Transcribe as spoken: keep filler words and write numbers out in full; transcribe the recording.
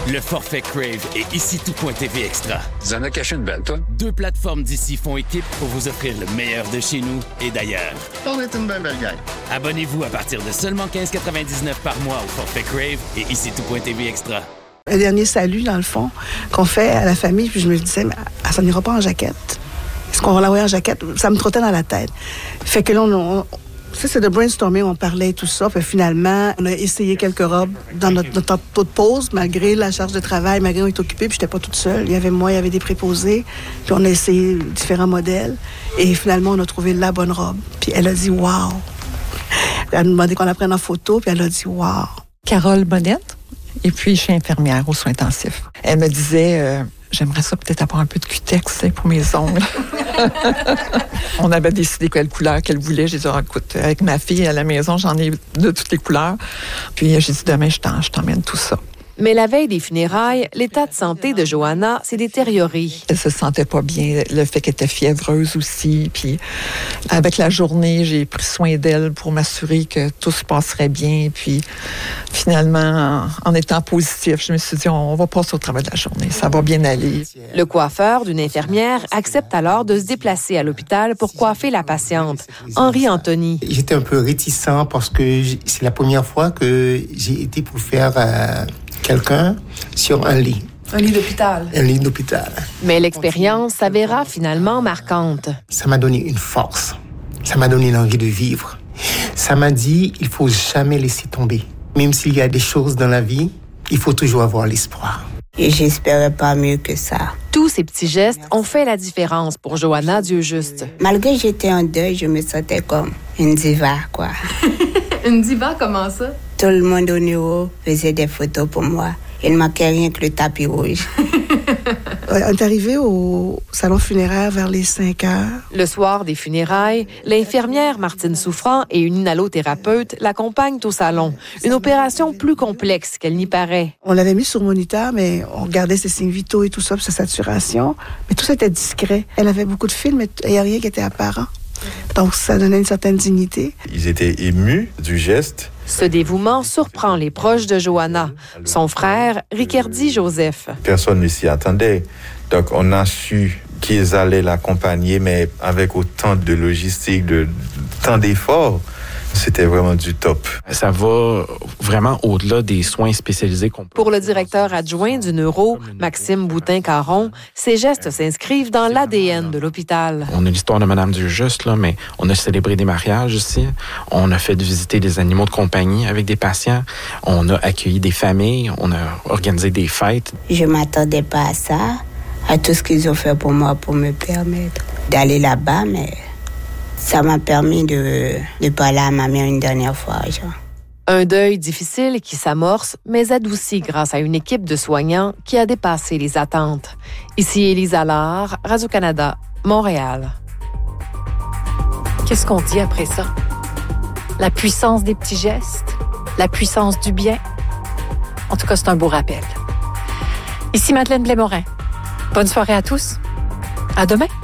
Le forfait Crave et ici tout.tv Extra. Tu en as caché une belle, toi? Deux plateformes d'ici font équipe pour vous offrir le meilleur de chez nous et d'ailleurs. On est une belle belle gang. Abonnez-vous à partir de seulement quinze quatre-vingt-dix-neuf par mois au forfait Crave et ici tout.tv Extra. Le dernier salut, dans le fond, qu'on fait à la famille, puis je me disais, mais ça n'ira pas en jaquette. Est-ce qu'on va l'envoyer en jaquette? Ça me trottait dans la tête. Fait que là, on... on ça, c'est de brainstorming, on parlait et tout ça. Puis finalement, on a essayé quelques robes dans notre, notre temps de pause, malgré la charge de travail, malgré qu'on était occupé, puis j'étais pas toute seule. Il y avait moi, il y avait des préposés. Puis on a essayé différents modèles. Et finalement, on a trouvé la bonne robe. Puis elle a dit « wow ». Elle a demandé qu'on la prenne en photo, puis elle a dit « wow ». Carole Bonnette, et puis je suis infirmière aux soins intensifs. Elle me disait euh, « j'aimerais ça peut-être avoir un peu de cutex pour mes ongles ». On avait décidé quelle couleur qu'elle voulait. J'ai dit, oh, écoute, avec ma fille à la maison, j'en ai de toutes les couleurs. Puis j'ai dit, demain, je, t'en, je t'emmène tout ça. Mais la veille des funérailles, l'état de santé de Johanna s'est détérioré. Elle se sentait pas bien, le fait qu'elle était fiévreuse aussi. Puis avec la journée, j'ai pris soin d'elle pour m'assurer que tout se passerait bien. Puis finalement, en, en étant positif, je me suis dit, on va passer au travail de la journée, ça va bien aller. Le coiffeur d'une infirmière accepte alors de se déplacer à l'hôpital pour coiffer la patiente, Henri Anthony. J'étais un peu réticent parce que c'est la première fois que j'ai été pour faire... Euh, quelqu'un sur un lit. Un lit d'hôpital. Un lit d'hôpital. Mais l'expérience s'avéra finalement marquante. Ça m'a donné une force. Ça m'a donné l'envie de vivre. Ça m'a dit, il faut jamais laisser tomber. Même s'il y a des choses dans la vie, il faut toujours avoir l'espoir. Et j'espérais pas mieux que ça. Tous ces petits gestes ont fait la différence pour Johanna Dieu-Juste. Malgré que j'étais en deuil, je me sentais comme une diva, quoi. Une diva, comment ça? Tout le monde au niveau faisait des photos pour moi. Il ne manquait rien que le tapis rouge. On est arrivé au salon funéraire vers les cinq heures. Le soir des funérailles, l'infirmière Martine Souffrant et une inhalothérapeute l'accompagnent au salon. Une opération plus complexe qu'elle n'y paraît. On l'avait mis sur moniteur, mais on regardait ses signes vitaux et tout ça, puis sa saturation. Mais tout ça était discret. Elle avait beaucoup de films, mais il n'y a rien qui était apparent. Donc, ça donnait une certaine dignité. Ils étaient émus du geste. Ce dévouement surprend les proches de Johanna. Son frère, Ricardi Joseph. Personne ne s'y attendait. Donc, on a su qu'ils allaient l'accompagner, mais avec autant de logistique, de, tant d'efforts. C'était vraiment du top. Ça va vraiment au-delà des soins spécialisés qu'on peut. Pour le directeur adjoint du Neuro, Maxime Boutin-Caron, ces gestes s'inscrivent dans l'A D N de l'hôpital. On a l'histoire de Madame Dieu-Juste, là, mais on a célébré des mariages ici. On a fait visiter des animaux de compagnie avec des patients. On a accueilli des familles. On a organisé des fêtes. Je m'attendais pas à ça, à tout ce qu'ils ont fait pour moi pour me permettre d'aller là-bas, mais... Ça m'a permis de, de parler à ma mère une dernière fois. Genre. Un deuil difficile qui s'amorce, mais adouci grâce à une équipe de soignants qui a dépassé les attentes. Ici Élise Allard, Radio-Canada, Montréal. Qu'est-ce qu'on dit après ça? La puissance des petits gestes? La puissance du bien? En tout cas, c'est un beau rappel. Ici Madeleine Blais-Morin. Bonne soirée à tous. À demain.